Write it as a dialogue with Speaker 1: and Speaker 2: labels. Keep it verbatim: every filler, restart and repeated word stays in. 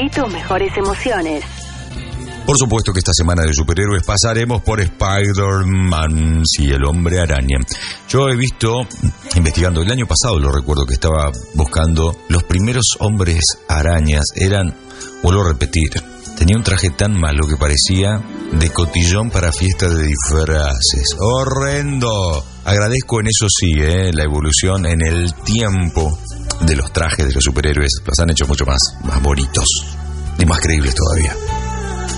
Speaker 1: Viví tus mejores emociones.
Speaker 2: Por supuesto que esta semana de superhéroes pasaremos por Spider-Man, sí, el hombre araña. Yo he visto, investigando el año pasado, lo recuerdo que estaba buscando, los primeros hombres arañas eran, vuelvo a repetir, tenía un traje tan malo que parecía de cotillón para fiesta de disfraces. ¡Horrendo! Agradezco en eso sí, eh, la evolución en el tiempo de los trajes de los superhéroes. Los han hecho mucho más, más bonitos y más creíbles todavía.